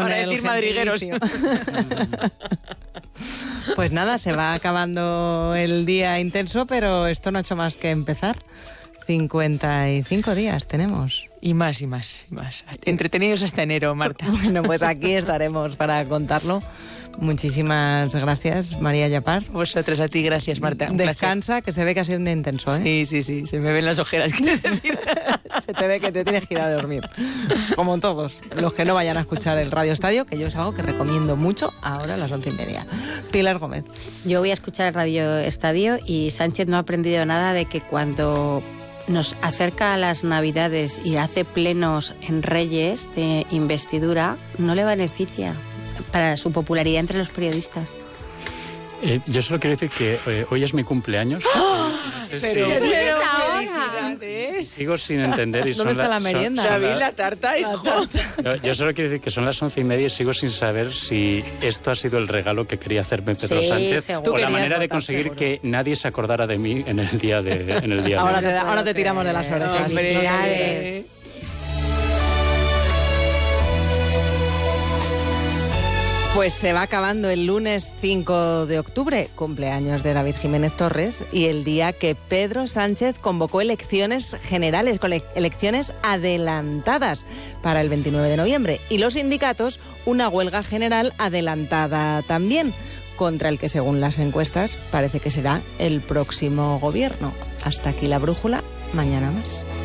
para decir madrigueros. Pues nada, se va acabando el día intenso, pero esto no ha hecho más que empezar. 55 días tenemos. Y más. Entretenidos hasta enero, Marta. Bueno, pues aquí estaremos para contarlo. Muchísimas gracias, María Llapar. Vosotras, a ti, gracias, Marta. Descansa, que se ve que ha sido un día intenso, ¿eh? Sí, se me ven las ojeras, quieres decir. Se te ve que te tienes que ir a dormir. Como todos los que no vayan a escuchar el Radio Estadio, que yo es algo que recomiendo mucho ahora a las 11:30. Pilar Gómez. Yo voy a escuchar el Radio Estadio y Sánchez no ha aprendido nada de que cuando nos acerca a las Navidades y hace plenos en Reyes de investidura, no le beneficia para su popularidad entre los periodistas. Yo solo quiero decir que hoy es mi cumpleaños. Pero ¿qué dices ahora? Sigo sin entender. Y ¿Dónde está la merienda? David, la tarta, hijo. Yo solo quiero decir que son las 11:30 y sigo sin saber si esto ha sido el regalo que quería hacerme Pedro Sánchez seguro. o la manera de votar, conseguir seguro. que nadie se acordara de mí en el día de Ahora te tiramos de las orejas. Felicidades. Pues se va acabando el lunes 5 de octubre, cumpleaños de David Jiménez Torres, y el día que Pedro Sánchez convocó elecciones generales, elecciones adelantadas para el 29 de noviembre. Y los sindicatos, una huelga general adelantada también, contra el que, según las encuestas, parece que será el próximo gobierno. Hasta aquí la brújula, mañana más.